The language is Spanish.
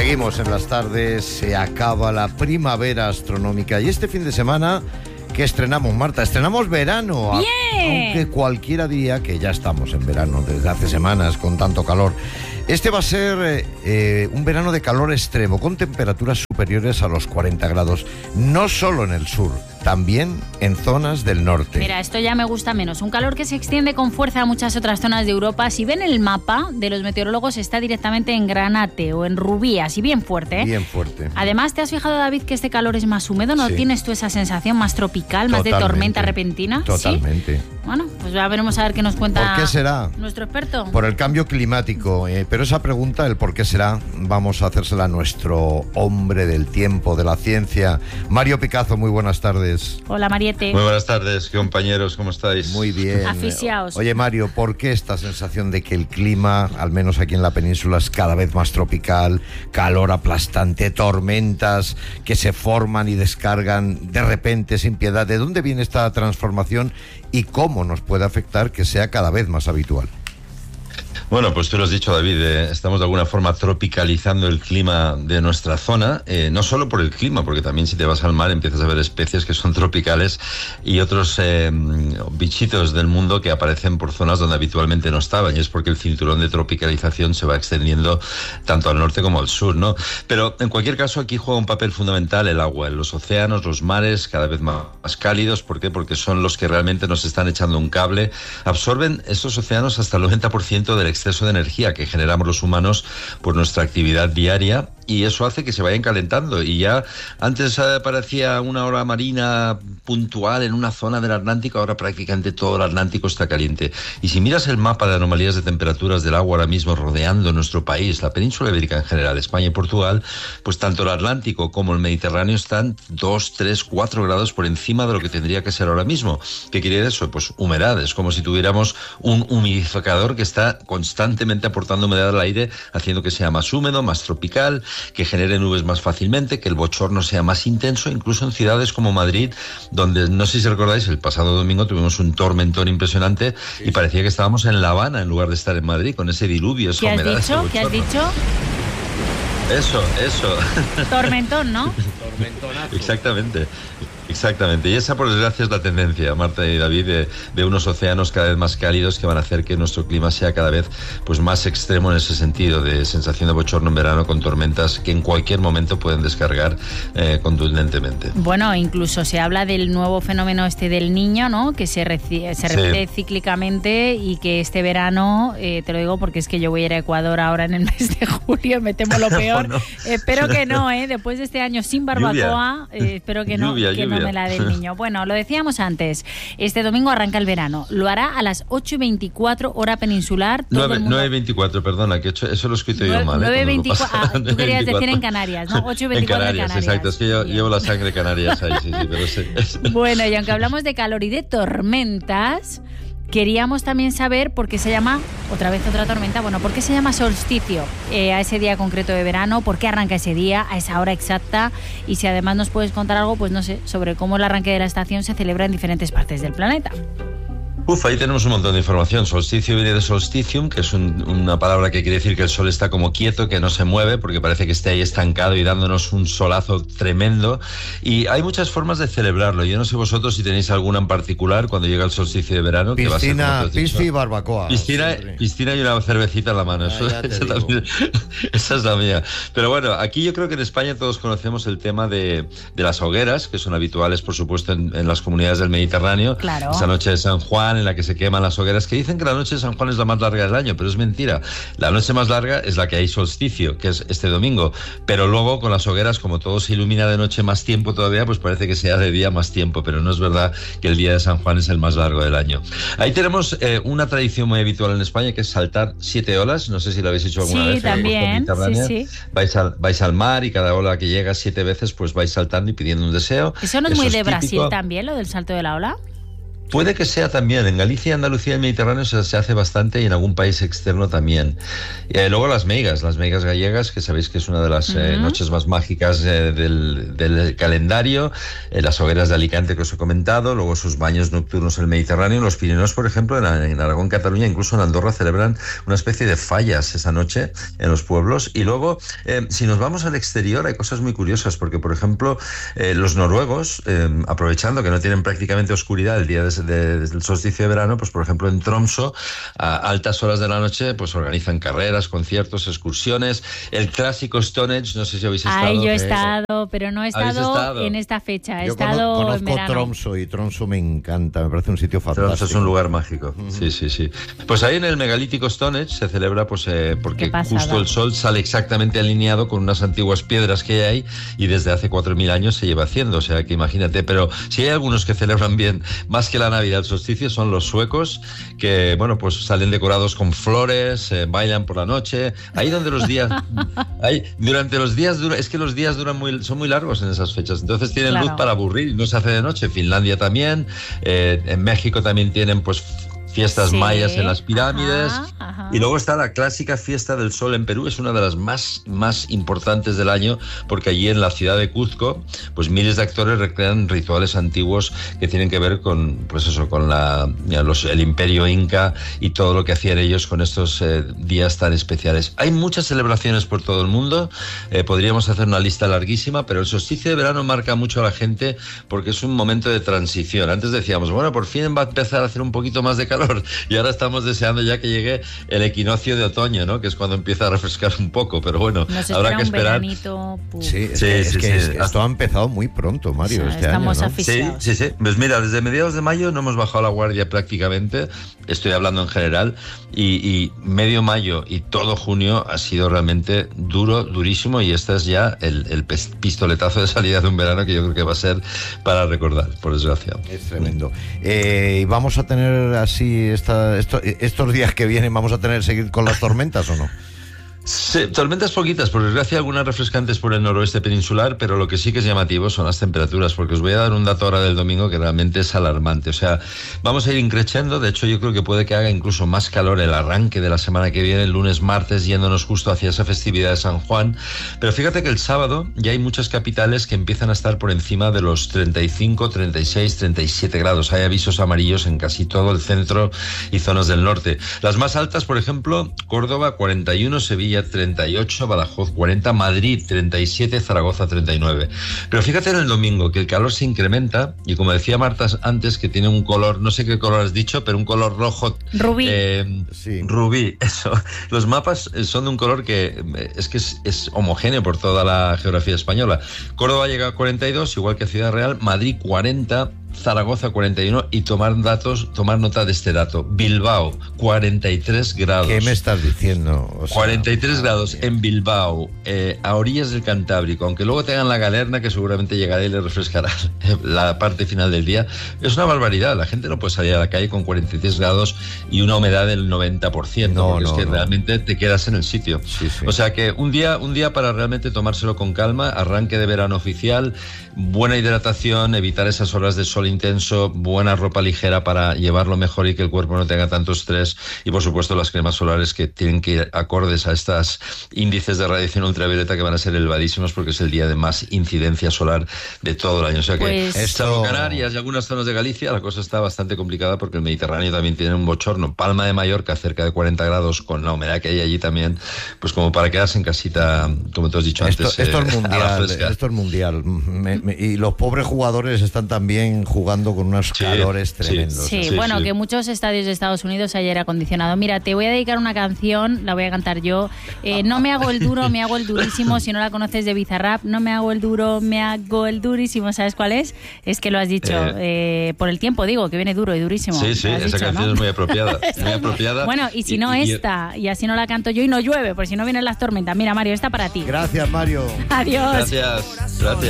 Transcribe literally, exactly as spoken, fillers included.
Seguimos en las tardes, se acaba la primavera astronómica y este fin de semana, ¿qué estrenamos, Marta? Estrenamos verano. ¡Bien! Aunque cualquiera diría que ya estamos en verano desde hace semanas con tanto calor. Este va a ser eh, un verano de calor extremo, con temperaturas superiores a los cuarenta grados, no solo en el sur, también en zonas del norte. Mira, esto ya me gusta menos. Un calor que se extiende con fuerza a muchas otras zonas de Europa. Si ven el mapa de los meteorólogos, está directamente en Granate o en Rubí, así bien fuerte. ¿eh? Bien fuerte. Además, ¿te has fijado, David, que este calor es más húmedo? ¿No Sí. tienes tú esa sensación más tropical, más Totalmente. de tormenta repentina? Totalmente. ¿Sí? Bueno, pues ya veremos a ver qué nos cuenta ¿Por qué será? nuestro experto. Por el cambio climático, eh, pero esa pregunta, el por qué será, vamos a hacérsela a nuestro hombre del tiempo, de la ciencia, Mario Picazo. Muy buenas tardes. Hola, Mariette. Muy buenas tardes, compañeros, ¿cómo estáis? Muy bien. Aficiaos. Oye, Mario, ¿por qué esta sensación de que el clima, al menos aquí en la península, es cada vez más tropical, calor aplastante, tormentas que se forman y descargan de repente, sin piedad? ¿De dónde viene esta transformación y cómo nos puede afectar que sea cada vez más habitual? Bueno, pues tú lo has dicho, David, eh, estamos de alguna forma tropicalizando el clima de nuestra zona, eh, no solo por el clima, porque también si te vas al mar empiezas a ver especies que son tropicales y otros eh, bichitos del mundo que aparecen por zonas donde habitualmente no estaban, y es porque el cinturón de tropicalización se va extendiendo tanto al norte como al sur, ¿no? Pero en cualquier caso aquí juega un papel fundamental el agua, los océanos, los mares cada vez más, más cálidos. ¿Por qué? Porque son los que realmente nos están echando un cable. Absorben estos océanos hasta el noventa por ciento del exceso de energía que generamos los humanos por nuestra actividad diaria, y eso hace que se vayan calentando. Y ya antes eh, parecía una ola marina puntual en una zona del Atlántico, ahora prácticamente todo el Atlántico está caliente. Y si miras el mapa de anomalías de temperaturas del agua ahora mismo rodeando nuestro país, la península ibérica en general, España y Portugal, pues tanto el Atlántico como el Mediterráneo están dos, tres, cuatro grados por encima de lo que tendría que ser ahora mismo. ¿Qué quiere eso? Pues humedad. Es como si tuviéramos un humidificador que está constantemente aportando humedad al aire, haciendo que sea más húmedo, más tropical, que genere nubes más fácilmente, que el bochorno sea más intenso, incluso en ciudades como Madrid, donde, no sé si recordáis, el pasado domingo tuvimos un tormentón impresionante y parecía que estábamos en La Habana en lugar de estar en Madrid, con ese diluvio, esa ¿Qué has humedad. dicho? ¿Qué has dicho? Eso, eso. Tormentón, ¿no? Tormentonazo. Exactamente. Exactamente, y esa por desgracia es la tendencia, Marta y David, de, de unos océanos cada vez más cálidos que van a hacer que nuestro clima sea cada vez pues más extremo en ese sentido, de sensación de bochorno en verano con tormentas que en cualquier momento pueden descargar eh, contundentemente. Bueno, incluso se habla del nuevo fenómeno este del Niño, ¿no? Que se, reci- se repite sí. cíclicamente, y que este verano, eh, te lo digo porque es que yo voy a ir a Ecuador ahora en el mes de julio, me temo lo peor. no. eh, espero que no, ¿eh? Después de este año sin barbacoa, eh, espero que no. Lluvia, que lluvia. No me la del Niño. Bueno, lo decíamos antes, este domingo arranca el verano. Lo hará a las ocho y veinticuatro hora peninsular. Todo el mundo... nueve y veinticuatro, perdona, que eso lo he escrito yo mal. nueve y ¿eh? veinticuatro, ah, tú querías decir en Canarias, ¿no? ocho y veinticuatro en Canarias, Canarias. exacto, es que yo llevo la sangre Canarias ahí, sí, sí, pero sí. Bueno, y aunque hablamos de calor y de tormentas, queríamos también saber por qué se llama, otra vez otra tormenta, bueno, ¿por qué se llama solsticio eh, a ese día concreto de verano? ¿Por qué arranca ese día, a esa hora exacta? Y si además nos puedes contar algo, pues no sé, sobre cómo el arranque de la estación se celebra en diferentes partes del planeta. Uf, ahí tenemos un montón de información. Solsticio viene de solsticium, que es un, una palabra que quiere decir que el sol está como quieto, que no se mueve, porque parece que esté ahí estancado y dándonos un solazo tremendo. Y hay muchas formas de celebrarlo. Yo no sé vosotros si tenéis alguna en particular cuando llega el solsticio de verano. Piscina, que piscina y barbacoa. Piscina, piscina y una cervecita en la mano. Eso, ya esa, también, esa es la mía. Pero bueno, aquí yo creo que en España todos conocemos el tema de, de las hogueras, que son habituales, por supuesto, en, en las comunidades del Mediterráneo. Claro. Esa noche de San Juan, en la que se queman las hogueras, que dicen que la noche de San Juan es la más larga del año, pero es mentira. La noche más larga es la que hay solsticio, que es este domingo, pero luego con las hogueras, como todo se ilumina de noche más tiempo todavía, pues parece que sea de día más tiempo, pero no es verdad que el día de San Juan es el más largo del año. Ahí tenemos eh, una tradición muy habitual en España, que es saltar siete olas. No sé si lo habéis hecho alguna sí, vez. Sí, también, sí, sí. Vais al, vais al mar y cada ola que llega siete veces, pues vais saltando y pidiendo un deseo. ¿Eso no es Eso muy es de típico. Brasil también, lo del salto de la ola? Puede que sea también. En Galicia, Andalucía y el Mediterráneo se, se hace bastante y en algún país externo también. Eh, luego las meigas, las meigas gallegas, que sabéis que es una de las uh-huh. eh, noches más mágicas eh, del, del calendario. Eh, las hogueras de Alicante que os he comentado, luego sus baños nocturnos en el Mediterráneo. En los Pirineos, por ejemplo, en, en Aragón, Cataluña, incluso en Andorra celebran una especie de fallas esa noche en los pueblos. Y luego, eh, si nos vamos al exterior, hay cosas muy curiosas, porque, por ejemplo, eh, los noruegos, eh, aprovechando que no tienen prácticamente oscuridad el día de De, del solsticio de verano, pues por ejemplo en Tromsø a altas horas de la noche pues organizan carreras, conciertos, excursiones, el clásico Stonehenge, no sé si habéis estado. Ay, yo he estado, pero no he estado, estado? en esta fecha, he yo estado conozco en verano. Tromsø y Tromsø me encanta, me parece un sitio fantástico. Tromsø es un lugar mágico, uh-huh. sí, sí, sí. Pues ahí en el megalítico Stonehenge se celebra pues eh, porque justo el sol sale exactamente alineado con unas antiguas piedras que hay y desde hace cuatro mil años se lleva haciendo, o sea que imagínate, pero si hay algunos que celebran bien, más que la Navidad, el solsticio, son los suecos que, bueno, pues salen decorados con flores, eh, bailan por la noche. Ahí donde los días, ahí, durante los días, dura, es que los días duran muy, son muy largos en esas fechas, entonces tienen claro. luz para aburrir, no se hace de noche. Finlandia también, eh, en México también tienen, pues, fiestas sí. mayas en las pirámides. Ajá, ajá. Y luego está la clásica fiesta del sol en Perú, es una de las más, más importantes del año, porque allí en la ciudad de Cuzco, pues miles de actores recrean rituales antiguos que tienen que ver con, pues eso, con la, ya, los, el imperio inca y todo lo que hacían ellos con estos eh, días tan especiales. Hay muchas celebraciones por todo el mundo, eh, podríamos hacer una lista larguísima, pero el solsticio de verano marca mucho a la gente porque es un momento de transición. Antes decíamos, bueno, por fin va a empezar a hacer un poquito más de calor, y ahora estamos deseando ya que llegue el equinoccio de otoño, ¿no? Que es cuando empieza a refrescar un poco, pero bueno, habrá que esperar. Veranito, sí, es sí, que, sí, es que sí. esto ha empezado muy pronto, Mario, o sea, este estamos año, ¿no? Sí, sí, sí. Pues mira, desde mediados de mayo no hemos bajado la guardia prácticamente, estoy hablando en general, y, y medio mayo y todo junio ha sido realmente duro, durísimo, y este es ya el, el pistoletazo de salida de un verano que yo creo que va a ser para recordar, por desgracia. Es tremendo. Eh, vamos a tener así Esta, esto, estos días que vienen vamos a tener que seguir con las tormentas o no? Sí, tormentas poquitas, por desgracia algunas refrescantes por el noroeste peninsular, pero lo que sí que es llamativo son las temperaturas, porque os voy a dar un dato ahora del domingo que realmente es alarmante. O sea, vamos a ir increciendo, de hecho yo creo que puede que haga incluso más calor el arranque de la semana que viene, el lunes, martes, yéndonos justo hacia esa festividad de San Juan, pero fíjate que el sábado ya hay muchas capitales que empiezan a estar por encima de los treinta y cinco, treinta y seis, treinta y siete grados, hay avisos amarillos en casi todo el centro y zonas del norte. Las más altas, por ejemplo, Córdoba cuarenta y uno, Sevilla treinta y ocho, Badajoz cuarenta, Madrid treinta y siete, Zaragoza treinta y nueve. Pero fíjate en el domingo que el calor se incrementa y como decía Marta antes, que tiene un color, no sé qué color has dicho, pero un color rojo. Rubí. Eh, sí. Rubí, eso. Los mapas son de un color que es que es, es homogéneo por toda la geografía española. Córdoba llega a cuarenta y dos, igual que Ciudad Real, Madrid cuarenta, Zaragoza cuarenta y uno, y tomar datos, tomar nota de este dato. Bilbao cuarenta y tres grados. ¿Qué me estás diciendo? O sea, cuarenta y tres grados bien. En Bilbao, eh, a orillas del Cantábrico, aunque luego tengan la Galerna que seguramente llegará y le refrescará la parte final del día. Es una barbaridad, la gente no puede salir a la calle con cuarenta y tres grados y una humedad del noventa por ciento, no, porque no, es que no. realmente te quedas en el sitio. Sí, sí. O sea que un día, un día para realmente tomárselo con calma, arranque de verano oficial, buena hidratación, evitar esas horas de sol intenso, buena ropa ligera para llevarlo mejor y que el cuerpo no tenga tanto estrés, y por supuesto las cremas solares que tienen que ir acordes a estos índices de radiación ultravioleta que van a ser elevadísimos porque es el día de más incidencia solar de todo el año. O sea que pues... esto... Canarias y algunas zonas de Galicia la cosa está bastante complicada porque el Mediterráneo también tiene un bochorno. Palma de Mallorca cerca de cuarenta grados con la humedad que hay allí también, pues como para quedarse en casita, como te has dicho esto, antes. Esto eh, es mundial, esto es mundial. Me, me, y los pobres jugadores están también jugando con unos sí, calores tremendos. Sí, sí, sí bueno, sí. que muchos estadios de Estados Unidos hay aire acondicionado. Mira, te voy a dedicar una canción, la voy a cantar yo. Eh, no me hago el duro, me hago el durísimo. Si no la conoces, de Bizarrap, no me hago el duro, me hago el durísimo. ¿Sabes cuál es? Es que lo has dicho. Eh, eh, por el tiempo, digo, que viene duro y durísimo. Sí, sí, esa dicho, canción ¿no? es muy apropiada. Muy apropiada. Bueno, y si no y, esta, y así no la canto yo y no llueve, porque si no vienen las tormentas. Mira, Mario, esta para ti. Gracias, Mario. Adiós. Gracias. Gracias.